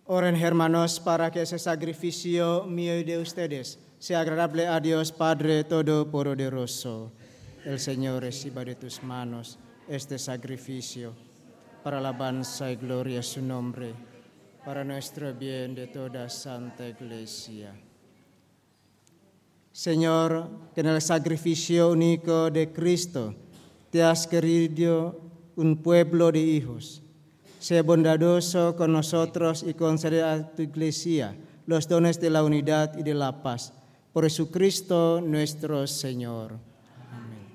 Oren, hermanos, para que ese sacrificio mío y de ustedes sea agradable a Dios Padre Todopoderoso. El Señor reciba de tus manos este sacrificio para alabanza y gloria a su nombre, para nuestro bien de toda santa Iglesia. Señor, que en el sacrificio único de Cristo te has querido un pueblo de hijos. Sé bondadoso con nosotros y concede a tu Iglesia los dones de la unidad y de la paz. Por Jesucristo nuestro Señor. Amén.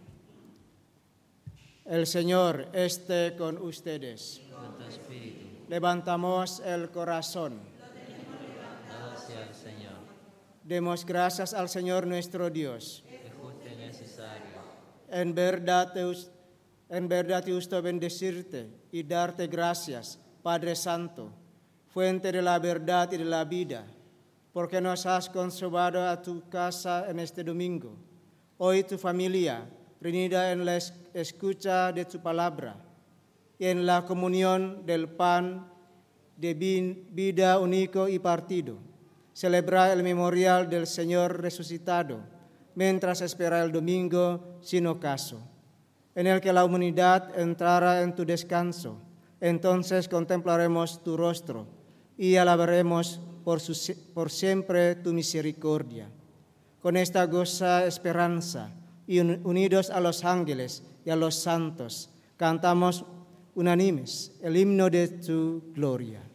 El Señor esté con ustedes. Con tu espíritu. Levantamos el corazón. Hacia el Señor. Demos gracias al Señor nuestro Dios. Es justo y necesario. En verdad y justo bendecirte y darte gracias, Padre Santo, fuente de la verdad y de la vida, porque nos has conservado a tu casa en este domingo. Hoy tu familia, reunida en la escucha de tu palabra y en la comunión del pan de vida único y partido, celebra el memorial del Señor resucitado, mientras espera el domingo sin ocaso, en el que la humanidad entrará en tu descanso. Entonces contemplaremos tu rostro y alabaremos por siempre tu misericordia. Con esta gozosa esperanza y unidos a los ángeles y a los santos, cantamos unánimes el himno de tu gloria.